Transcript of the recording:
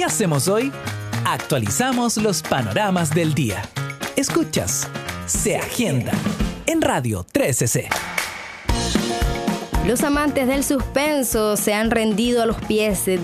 ¿Qué hacemos hoy? Actualizamos los panoramas del día. Escuchas Se Agenda en Radio 13C. Los amantes del suspenso se han rendido a los pies